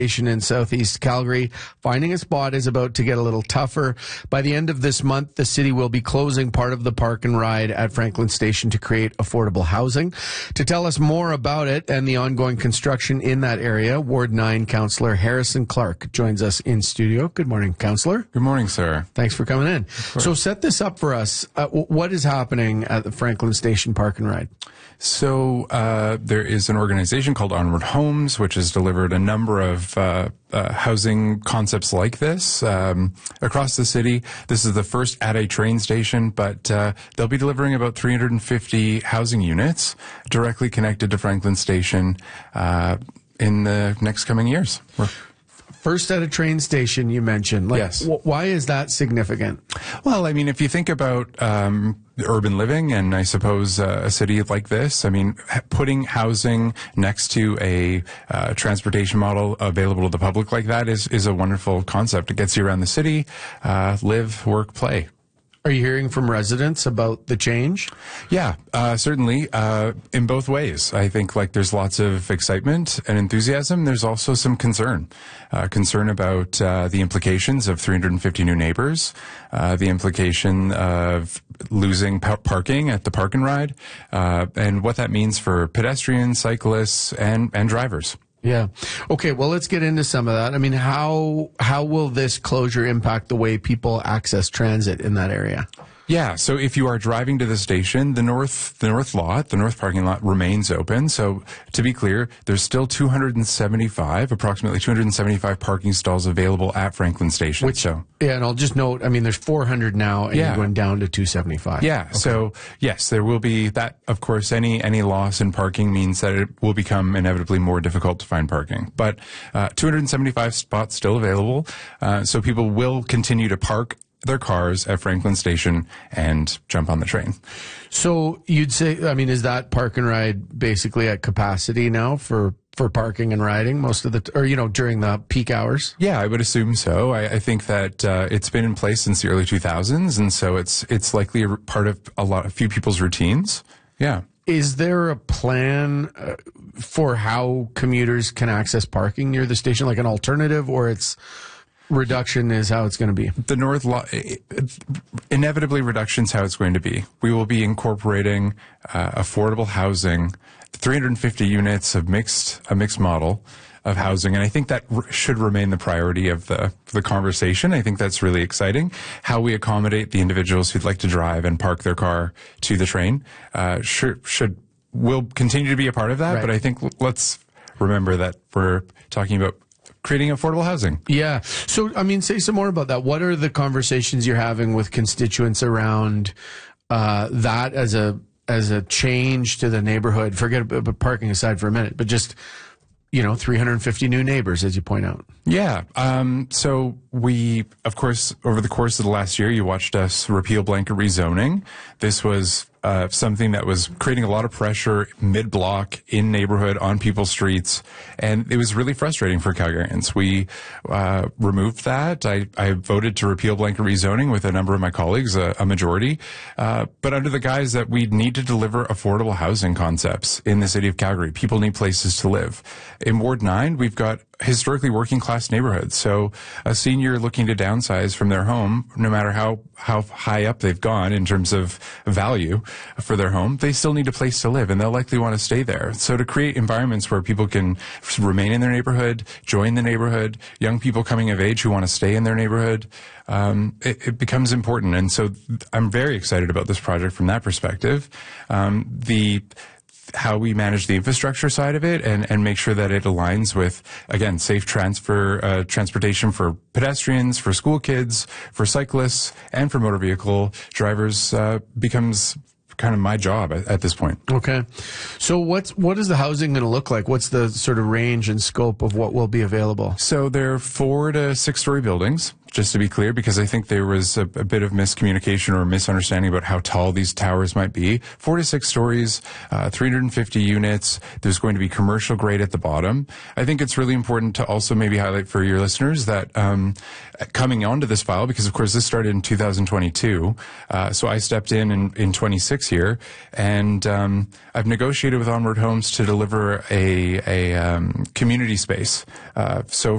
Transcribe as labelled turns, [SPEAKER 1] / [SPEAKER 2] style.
[SPEAKER 1] in Southeast Calgary. Finding a spot is about to get a little tougher. By the end of this month, the city will be closing part of the park and ride at Franklin Station to create affordable housing. To tell us more about it and the ongoing construction in that area, Ward 9 Councillor Harrison Clark joins us in studio. Good morning, Councillor.
[SPEAKER 2] Good morning, sir.
[SPEAKER 1] Thanks for coming in. So set this up for us. What is happening at the Franklin Station Park and Ride?
[SPEAKER 2] So there is an organization called Onward Homes, which has delivered a number of housing concepts like this across the city. This is the first at a train station, but they'll be delivering about 350 housing units directly connected to Franklin Station in the next coming years.
[SPEAKER 1] First at a train station, you mentioned.
[SPEAKER 2] Yes.
[SPEAKER 1] Why is that significant?
[SPEAKER 2] Well, I mean, if you think about urban living and I suppose a city like this, I mean, putting housing next to a transportation model available to the public like that is a wonderful concept. It gets you around the city, live, work, play.
[SPEAKER 1] Are you hearing from residents about the change?
[SPEAKER 2] Yeah, certainly, in both ways. I think there's lots of excitement and enthusiasm. There's also some concern about the implications of 350 new neighbors, the implication of losing parking at the park and ride, and what that means for pedestrians, cyclists, and drivers.
[SPEAKER 1] Yeah. Okay, well, let's get into some of that. I mean, how will this closure impact the way people access transit in that area?
[SPEAKER 2] Yeah, so if you are driving to the station, the north parking lot remains open. So to be clear, there's still approximately 275 parking stalls available at Franklin Station.
[SPEAKER 1] Yeah, and I'll just note, I mean, there's 400 now, and you're going down to 275.
[SPEAKER 2] Yeah, okay. So yes, there will be that. Of course, any loss in parking means that it will become inevitably more difficult to find parking. But 275 spots still available, so people will continue to park their cars at Franklin Station and jump on the train.
[SPEAKER 1] So you'd say, I mean, is that park and ride basically at capacity now for parking and riding most of during the peak hours?
[SPEAKER 2] Yeah, I would assume so. I think that it's been in place since the early 2000s, and so it's likely a part of a few people's routines. Yeah.
[SPEAKER 1] Is there a plan for how commuters can access parking near the station, like an alternative, or it's reduction is how it's going to be?
[SPEAKER 2] The North inevitably reduction is how it's going to be. We will be incorporating affordable housing, 350 units of a mixed model of housing, and I think that should remain the priority of the conversation. I think that's really exciting. How we accommodate the individuals who'd like to drive and park their car to the train will continue to be a part of that. Right. But I think let's remember that we're talking about creating affordable housing.
[SPEAKER 1] Yeah. So, I mean, say some more about that. What are the conversations you're having with constituents around that as a change to the neighborhood? Forget about parking aside for a minute, but just 350 new neighbors, as you point out.
[SPEAKER 2] Yeah. So we, of course, over the course of the last year, you watched us repeal blanket rezoning. This was something that was creating a lot of pressure mid-block in neighborhood on people's streets, and it was really frustrating for Calgarians. We removed that. I voted to repeal blanket rezoning with a number of my colleagues, a majority, but under the guise that we need to deliver affordable housing concepts in the city of Calgary. People need places to live. In Ward 9, we've got historically working class neighborhoods. So a senior looking to downsize from their home, no matter how high up they've gone in terms of value for their home, they still need a place to live, and they'll likely want to stay there. So to create environments where people can remain in their neighborhood, join the neighborhood, young people coming of age who want to stay in their neighborhood, it becomes important. And so I'm very excited about this project from that perspective. How we manage the infrastructure side of it and make sure that it aligns with, again, safe transportation for pedestrians, for school kids, for cyclists, and for motor vehicle drivers becomes kind of my job at this point.
[SPEAKER 1] Okay. So what is the housing going to look like? What's the sort of range and scope of what will be available?
[SPEAKER 2] So they're 4 to 6 story buildings. just to be clear, because I think there was a bit of miscommunication or misunderstanding about how tall these towers might be. 4 to 6 stories, 350 units. There's going to be commercial grade at the bottom. I think it's really important to also maybe highlight for your listeners that coming onto this file, because of course this started in 2022, so I stepped in 26 here, and I've negotiated with Onward Homes to deliver a community space. So